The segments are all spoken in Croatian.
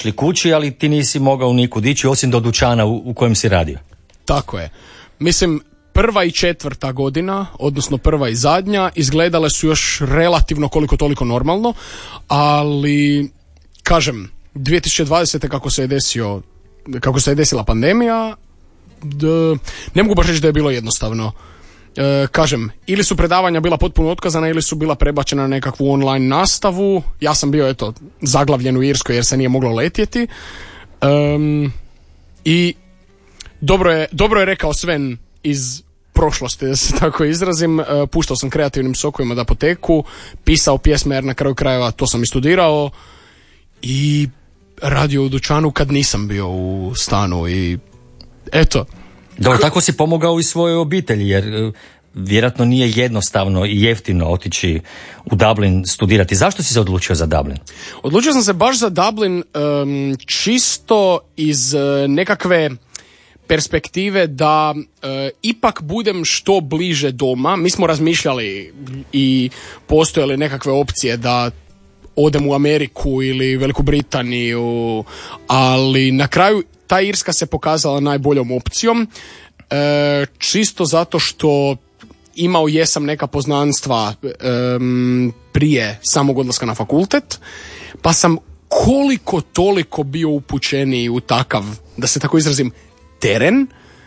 kući, ali ti nisi mogao nikud ići osim do dućana u kojem si radio. Tako je. Mislim, 1. i 4. godina, odnosno 1. i zadnja, izgledale su još relativno koliko toliko normalno, ali, kažem, 2020. kako se je desila pandemija, ne mogu baš reći da je bilo jednostavno. Kažem, ili su predavanja bila potpuno otkazana ili su bila prebačena na nekakvu online nastavu. Ja sam bio, zaglavljen u Irskoj jer se nije moglo letjeti. I dobro je rekao Sven iz prošlosti, da se tako izrazim. Puštao sam kreativnim sokovima da poteku, pisao pjesme jer na kraju krajeva to sam i studirao i radio u dućanu kad nisam bio u stanu i eto. Dobro, tako si pomogao i svojoj obitelji, jer vjerojatno nije jednostavno i jeftino otići u Dublin studirati. Zašto si se odlučio za Dublin? Odlučio sam se baš za Dublin čisto iz nekakve perspektive da ipak budem što bliže doma. Mi smo razmišljali i postojale nekakve opcije da odem u Ameriku ili Veliku Britaniju, ali na kraju ta Irska se pokazala najboljom opcijom, čisto zato što imao jesam neka poznanstva prije samog odlaska na fakultet, pa sam koliko toliko bio upućeniji u takav, da se tako izrazim, teren.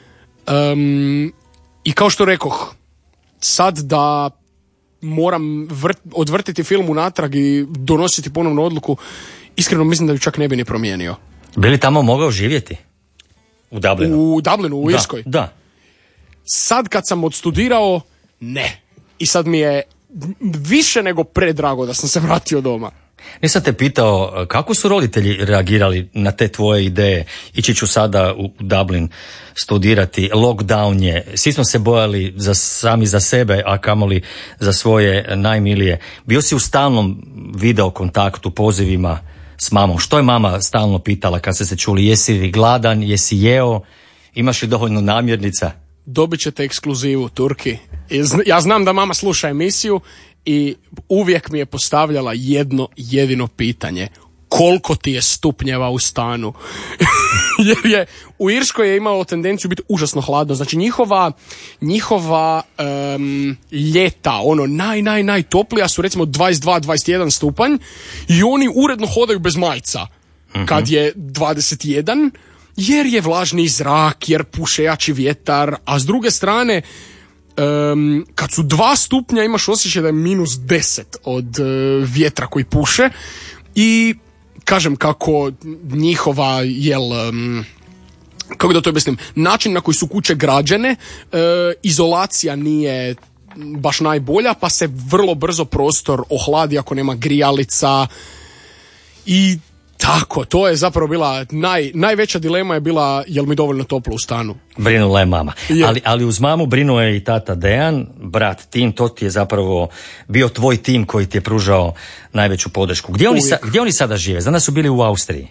I kao što rekoh, sad da moram odvrtiti film unatrag i donositi ponovnu odluku, iskreno mislim da ju čak ne bi ni promijenio. Bi li tamo mogao živjeti? U Dublinu? U Dublinu, u Irskoj? Da. Sad kad sam odstudirao, ne. I sad mi je više nego predrago da sam se vratio doma. Nisam te pitao kako su roditelji reagirali na te tvoje ideje. Ići ću sada u Dublin studirati, lockdown je, svi smo se bojali sami za sebe, a kamoli za svoje najmilije. Bio si u stalnom video kontaktu, pozivima s mamom. Što je mama stalno pitala kad ste se čuli? Jesi li gladan, jesi jeo, imaš li dovoljno namirnica? Dobit ćete ekskluzivu, Turki. Ja znam da mama sluša emisiju i uvijek mi je postavljala jedno jedino pitanje. Koliko ti je stupnjeva u stanu? Jer u Irskoj je imalo tendenciju biti užasno hladno. Znači njihova ljeta, najtoplija su recimo 22-21 stupanj i oni uredno hodaju bez majica kad je 21, jer je vlažni zrak, jer puše jači vjetar, a s druge strane kad su 2 stupnja imaš osjećaj da je -10 od vjetra koji puše i kažem kako njihova kako da to objasnim, način na koji su kuće građene, izolacija nije baš najbolja, pa se vrlo brzo prostor ohladi ako nema grijalica i tako, to je zapravo bila najveća dilema je bila jel mi dovoljno toplo u stanu. Brinula je mama. Ali uz mamu brinuo je i tata Dejan, brat Tim, to ti je zapravo bio tvoj tim koji ti je pružao najveću podršku. Gdje oni sada žive? Znam da su bili u Austriji.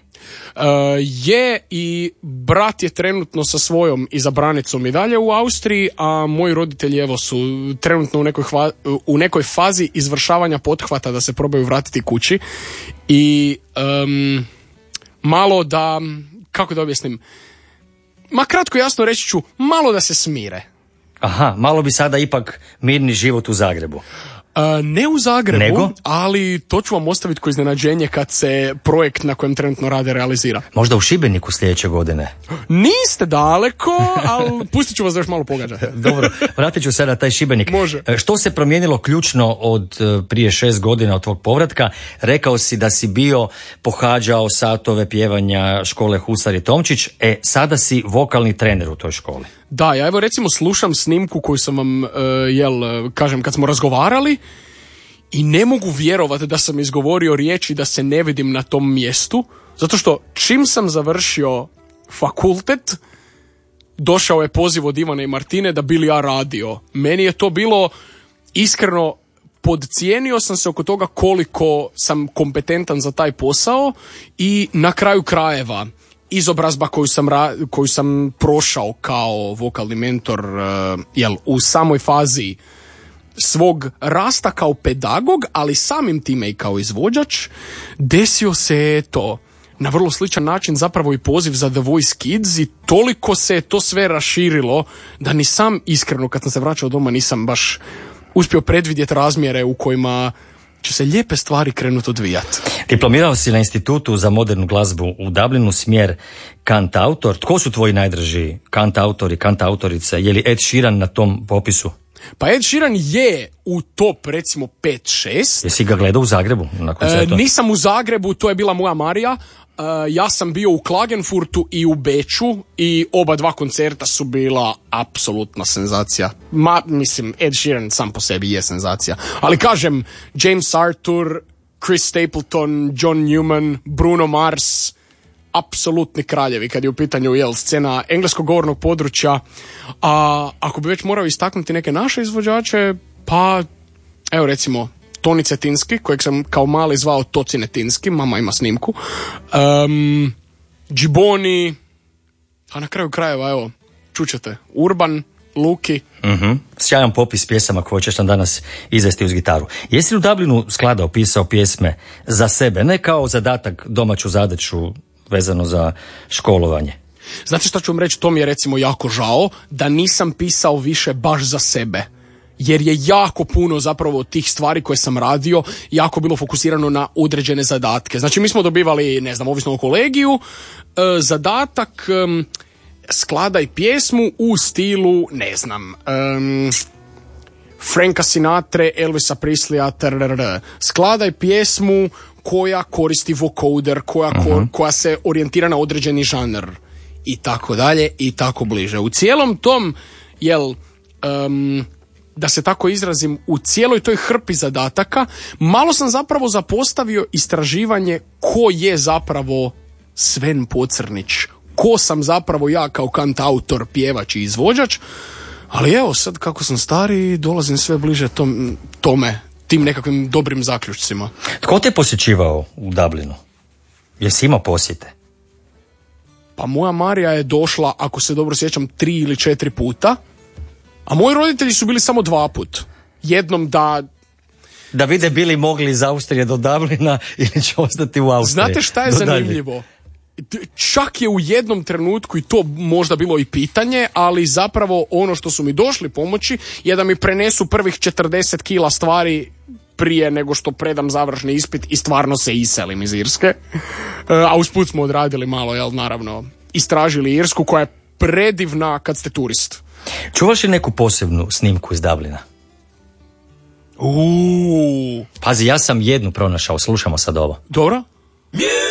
I brat je trenutno sa svojom izabranicom i dalje u Austriji, a moji roditelji su trenutno u nekoj fazi izvršavanja pothvata da se probaju vratiti kući i malo da, kako da objasnim, kratko jasno reći ću, malo da se smire. Aha, malo bi sada ipak mirni život u Zagrebu. Ne u Zagrebu, nego? Ali to ću vam ostaviti kao iznenađenje kad se projekt na kojem trenutno rade realizira. Možda u Šibeniku sljedeće godine. Niste daleko, ali pustit ću vas da još malo pogađate. Dobro, vratit ću se na taj Šibenik. Može. Što se promijenilo ključno od prije 6 godina od tvog povratka? Rekao si da si pohađao satove pjevanja škole Husar i Tomčić, sada si vokalni trener u toj školi. Da, ja recimo slušam snimku koju sam vam, kad smo razgovarali i ne mogu vjerovati da sam izgovorio riječi da se ne vidim na tom mjestu, zato što čim sam završio fakultet, došao je poziv od Ivana i Martine da bi li ja radio. Meni je to bilo iskreno, podcijenio sam se oko toga koliko sam kompetentan za taj posao i na kraju krajeva izobrazba koju sam prošao kao vokalni mentor u samoj fazi svog rasta kao pedagog, ali samim time i kao izvođač, desio se na vrlo sličan način zapravo i poziv za The Voice Kids i toliko se to sve raširilo da ni sam iskreno kad sam se vraćao doma nisam baš uspio predvidjeti razmjere u kojima će se lijepe stvari krenuti odvijati. Diplomirao si na Institutu za modernu glazbu u Dublinu, smjer kantautor. Tko su tvoji najdraži kantautori, kantautorice? Je li Ed Sheeran na tom popisu? Pa Ed Sheeran je u top recimo 5-6. Jesi ga gledao u Zagrebu na koncertu? Nisam u Zagrebu, to je bila moja Marija. Ja sam bio u Klagenfurtu i u Beču i oba dva koncerta su bila apsolutna senzacija. Mislim, Ed Sheeran sam po sebi je senzacija. Ali kažem, James Arthur, Chris Stapleton, John Newman, Bruno Mars, apsolutni kraljevi kad je u pitanju scena engleskog govornog područja. A ako bi već morao istaknuti neke naše izvođače, pa evo recimo Toni Cetinski, kojeg sam kao mali zvao Toci Netinski, mama ima snimku, Džiboni, a na kraju krajeva, evo, čućete, Urban, Luki. Sjajan popis pjesama koje ćeš nam danas izvesti uz gitaru. Jesi li u Dublinu skladao, pisao pjesme za sebe, ne kao zadatak, domaću zadaću vezano za školovanje? Znate što ću vam reći, to mi je recimo jako žao, da nisam pisao više baš za sebe. Jer je jako puno zapravo tih stvari koje sam radio jako bilo fokusirano na određene zadatke. Znači mi smo dobivali, ne znam, ovisno o kolegiju, zadatak skladaj pjesmu u stilu, ne znam, Franka Sinatra, Elvisa Presleya, skladaj pjesmu koja koristi vocoder, koja se orijentira na određeni žanr i tako dalje i tako bliže. U cijelom tom, da se tako izrazim, u cijeloj toj hrpi zadataka, malo sam zapravo zapostavio istraživanje ko je zapravo Sven Pocrnić, ko sam zapravo ja kao kantautor, pjevač i izvođač, ali evo sad kako sam stari dolazim sve bliže tome, tim nekakvim dobrim zaključcima. Tko te posjećivao u Dublinu? Jesi imao posjete? Pa moja Marija je došla, ako se dobro sjećam, 3 ili 4 puta, a moji roditelji su bili samo 2 put. Jednom da vide bili mogli iz Austrije do Dublina ili će ostati u Austriji. Znate šta je zanimljivo? Čak je u jednom trenutku i to možda bilo i pitanje, ali zapravo ono što su mi došli pomoći je da mi prenesu prvih 40 kila stvari prije nego što predam završni ispit i stvarno se iselim iz Irske. A usput smo odradili malo, naravno, istražili Irsku koja je predivna kad ste turist. Čuvaš li neku posebnu snimku iz Dublina? Pazi, ja sam jednu pronašao, slušamo sad ovo. Dobro.